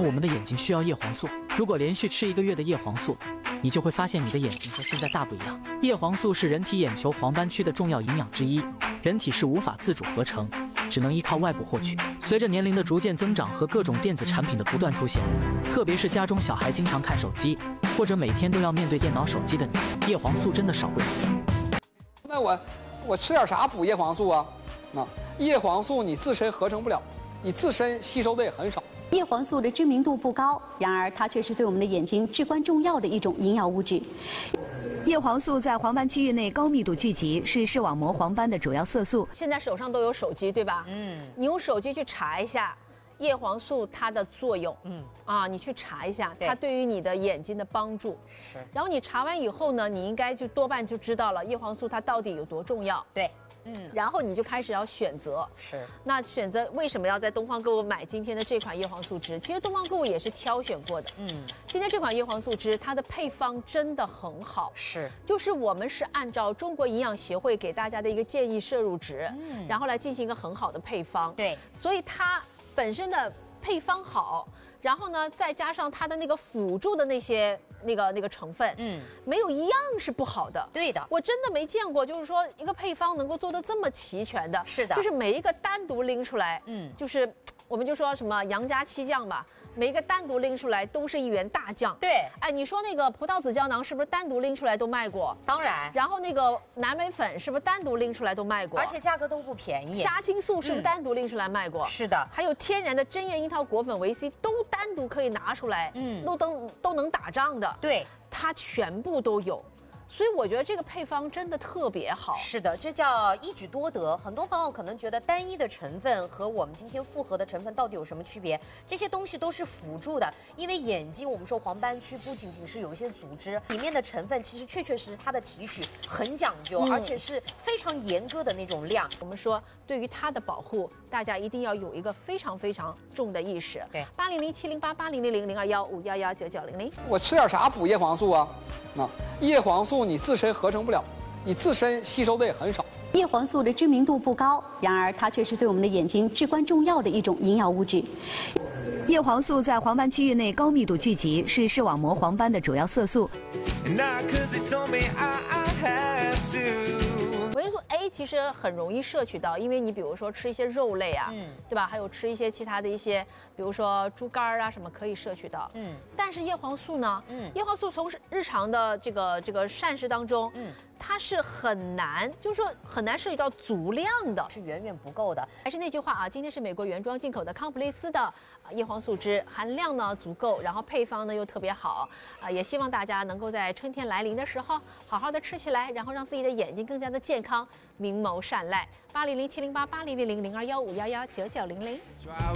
我们的眼睛需要叶黄素，如果连续吃1个月的叶黄素，你就会发现你的眼睛和现在大不一样。叶黄素是人体眼球黄斑区的重要营养之一，人体是无法自主合成，只能依靠外部获取。随着年龄的逐渐增长和各种电子产品的不断出现，特别是家中小孩经常看手机，或者每天都要面对电脑、手机的你，叶黄素真的少不了。 那我吃点啥补叶黄素啊？叶黄素你自身合成不了，你自身吸收的也很少。 叶黄素的知名度不高，然而它却是对我们的眼睛至关重要的一种营养物质。 叶黄素在黄斑区域内高密度聚集，是视网膜黄斑的主要色素。 现在手上都有手机，对吧？你用手机去查一下叶黄素它的作用。你去查一下它对于你的眼睛的帮助。是。然后你查完以后呢，你应该就多半就知道了叶黄素它到底有多重要。 对。 然后你就开始要选择， 是。 那选择为什么要在东方购物买今天的这款叶黄素汁？其实东方购物也是挑选过的。今天这款叶黄素汁，它的配方真的很好。 是。 就是我们是按照中国营养协会给大家的一个建议摄入值，然后来进行一个很好的配方。 对。 所以它本身的配方好，然后呢，再加上它的那个辅助的那些那个成分，没有一样是不好的。 对的， 我真的没见过，就是说一个配方能够做得这么齐全的。 是的， 就是每一个单独拎出来，就是我们就说什么杨家七酱吧，每一个单独拎出来都是一员大将。 对， 哎，你说那个葡萄籽胶囊是不是单独拎出来都卖过？ 当然。 然后那个南美粉是不是单独拎出来都卖过？ 而且价格都不便宜。 虾青素是不是单独拎出来卖过？ 是的。 还有天然的针叶樱桃果粉维 C 都单独可以拿出来，都能打仗的。 对， 它全部都有。所以我觉得这个配方真的特别好。 是的，这叫一举多得。很多朋友可能觉得单一的成分和我们今天复合的成分到底有什么区别？这些东西都是辅助的。因为眼睛，我们说黄斑区不仅仅是有一些组织，里面的成分其实确实它的提取很讲究，而且是非常严格的那种量。 我们说对于它的保护，大家一定要有一个非常重的意识。 对 ，80070880000215119900。 我吃点啥补叶黄素啊？叶黄素你自身合成不了，你自身吸收的也很少。 叶黄素的知名度不高，然而它却是对我们的眼睛至关重要的一种营养物质。 叶黄素在黄斑区域内高密度聚集，是视网膜黄斑的主要色素。 维生素 A 其实很容易摄取到，因为你比如说吃一些肉类啊，对吧？还有吃一些其他的一些，比如说猪肝啊什么可以摄取到。但是叶黄素呢？叶黄素从日常的这个膳食当中，它是很难，就是说很难摄取到足量的， 是远远不够的。 还是那句话啊，今天是美国原装进口的康普利斯的叶黄素汁，含量呢足够，然后配方呢又特别好也希望大家能够在春天来临的时候好好的吃起来，然后让自己的眼睛更加的健康，明眸善睐。80070880000215119900。